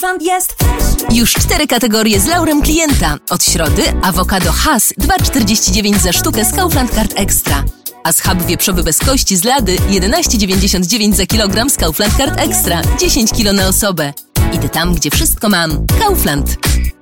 Kaufland jest. Już 4 kategorie z laurem klienta. Od środy awokado Hass 2,49 za sztukę z Kaufland Card Extra. A schab wieprzowy bez kości z lady 11,99 za kilogram z Kaufland Card Extra. 10 kg na osobę. Idę tam, gdzie wszystko mam. Kaufland.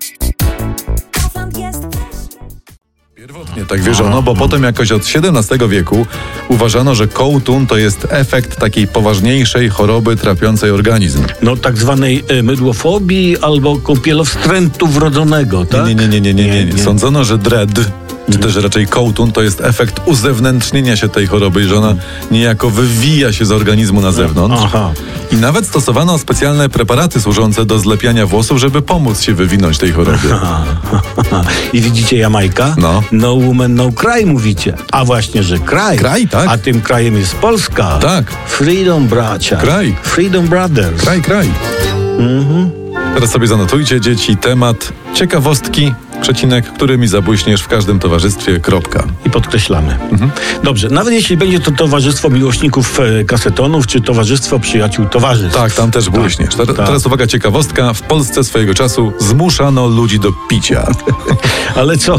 Kaufland jest. Pierwotnie tak wierzono, bo potem jakoś od XVII wieku uważano, że kołtun to jest efekt takiej poważniejszej choroby trapiącej organizm. No tak zwanej mydłofobii albo kąpielowstrętu wrodzonego, tak? Nie. Sądzono, że dread, czy też raczej kołtun, to jest efekt uzewnętrznienia się tej choroby i że ona niejako wywija się z organizmu na zewnątrz. Aha. I nawet stosowano specjalne preparaty służące do zlepiania włosów, żeby pomóc się wywinąć tej chorobie. I widzicie Jamajka? No. No woman, no cry mówicie. A właśnie, że kraj. Kraj, tak. A tym krajem jest Polska. Tak. Freedom bracia. Kraj. Freedom brothers. Kraj. Teraz sobie zanotujcie, dzieci, temat ciekawostki, przecinek, którymi zabłyśniesz w każdym towarzystwie, kropka. I podkreślamy. Dobrze, nawet jeśli będzie to towarzystwo miłośników kasetonów, czy towarzystwo przyjaciół towarzystw. Tak, tam też błyśniesz. Teraz uwaga, ciekawostka. W Polsce swojego czasu zmuszano ludzi do picia. Ale co?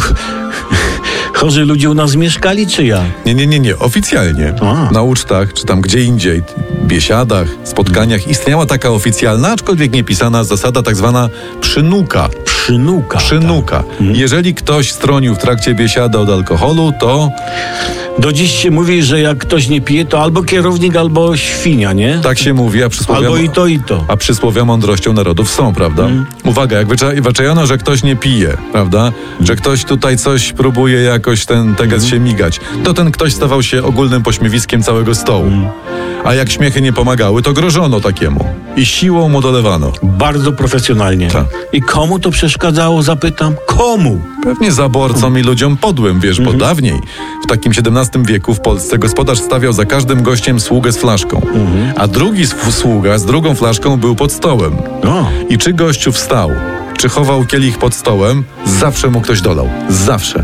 Chorzy ludzie u nas mieszkali, czy ja? Nie. Oficjalnie. Na ucztach, czy tam gdzie indziej, biesiadach, spotkaniach istniała taka oficjalna, aczkolwiek niepisana zasada tak zwana przynuka. Przynuka. Jeżeli ktoś stronił w trakcie biesiady od alkoholu, to... Do dziś się mówi, że jak ktoś nie pije, to albo kierownik, albo świnia, nie? Tak się mówi, Albo i to. A przysłowia mądrością narodów są, prawda? Uwaga, jak wyczajono, że ktoś nie pije, prawda? Że ktoś tutaj coś próbuje jakoś ten gaz się migać, to ten ktoś stawał się ogólnym pośmiewiskiem całego stołu. A jak śmiechy nie pomagały, to grożono takiemu. I siłą mu dolewano. Bardzo profesjonalnie. Tak. I komu to przeszkadzało, zapytam? Komu? Pewnie zaborcom i ludziom podłym, wiesz, bo dawniej, w takim XVII wieku w Polsce gospodarz stawiał za każdym gościem sługę z flaszką. A drugi sługa z drugą flaszką był pod stołem. I czy gościu wstał, czy chował kielich pod stołem, zawsze mu ktoś dolał. Zawsze.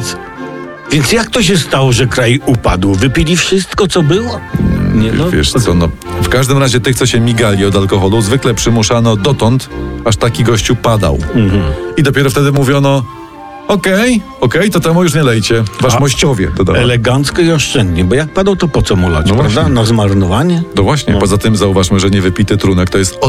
Więc jak to się stało, że kraj upadł? Wypili wszystko, co było? Nie, Wiesz co, w każdym razie tych, co się migali od alkoholu, zwykle przymuszano dotąd, aż taki gościu padał. I dopiero wtedy mówiono: Okej, to temu już nie lejcie. Wasz mościowie, dodałem. Elegancko i oszczędnie, bo jak padał, to po co mu lać, No prawda? właśnie. Na zmarnowanie? No właśnie, poza tym zauważmy, że niewypity trunek to jest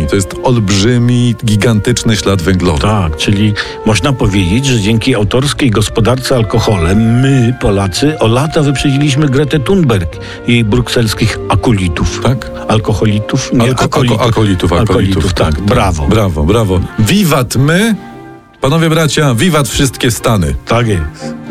olbrzymi, gigantyczny ślad węglowy. Tak, czyli można powiedzieć, że dzięki autorskiej gospodarce alkoholem my, Polacy, o lata wyprzedziliśmy Gretę Thunberg i jej brukselskich akulitów. Tak? Alkoholitów? Nie, Akolitów, tak. Brawo. Wiwat my, panowie bracia, wiwat wszystkie Stany. Tak jest.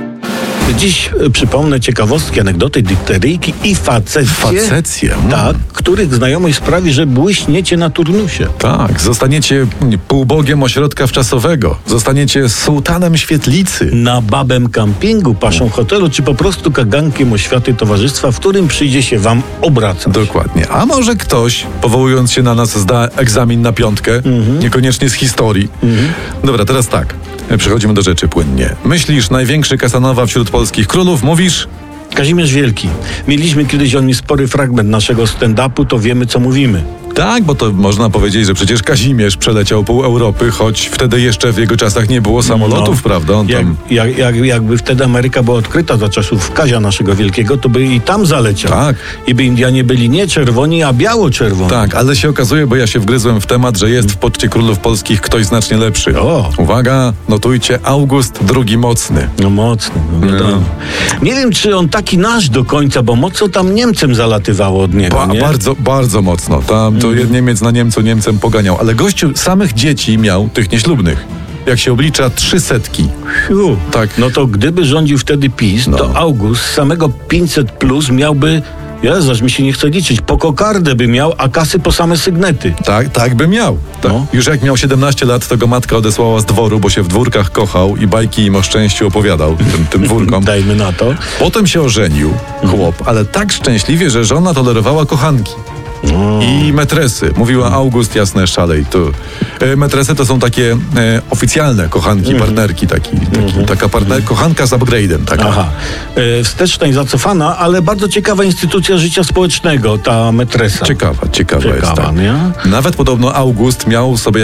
Dziś przypomnę ciekawostki, anegdoty, dykteryjki i facecje. Tak, których znajomość sprawi, że błyśniecie na turnusie. Tak, zostaniecie półbogiem ośrodka wczasowego, zostaniecie sułtanem świetlicy. Na babem kampingu, paszą hotelu, czy po prostu kagankiem oświaty towarzystwa, w którym przyjdzie się wam obracać. Dokładnie. A może ktoś, powołując się na nas, zda egzamin na 5, niekoniecznie z historii. Dobra, teraz tak. Przechodzimy do rzeczy płynnie. Myślisz, największy Casanova wśród polskich królów? Mówisz? Kazimierz Wielki. Mieliśmy kiedyś o nim spory fragment naszego stand-upu, to wiemy, co mówimy. Tak, bo to można powiedzieć, że przecież Kazimierz przeleciał pół Europy, choć wtedy jeszcze w jego czasach nie było samolotów, prawda? On tam... Jakby wtedy Ameryka była odkryta za czasów Kazia naszego Wielkiego, to by i tam zaleciał. Tak. I by Indianie byli nie czerwoni, a biało-czerwoni. Tak, ale się okazuje, bo ja się wgryzłem w temat, że jest w poczcie królów polskich ktoś znacznie lepszy. O. Uwaga, notujcie, August II Mocny. No mocny, wiadomo. Nie wiem, czy on taki nasz do końca, bo mocno tam Niemcem zalatywało od niego, nie? Bardzo mocno. Tam to Niemiec na Niemcem poganiał, ale gościu samych dzieci miał, tych nieślubnych. Jak się oblicza, 300. Tak. No to gdyby rządził wtedy PiS, to August z samego 500 plus miałby, aż mi się nie chce liczyć, po kokardę by miał, a kasy po same sygnety. Tak by miał. Tak. No. Już jak miał 17 lat, to go matka odesłała z dworu, bo się w dwórkach kochał i bajki im o szczęściu opowiadał tym dwórkom. Dajmy na to. Potem się ożenił, chłop, ale tak szczęśliwie, że żona tolerowała kochanki. I metresy. Mówiła August, jasne, szalej. Metresy to są takie oficjalne kochanki, partnerki. Taka kochanka z upgrade'em. Taka. Aha. Wsteczna i zacofana, ale bardzo ciekawa instytucja życia społecznego, ta metresa. Ciekawa jest. Tak. Nie? Nawet podobno August miał sobie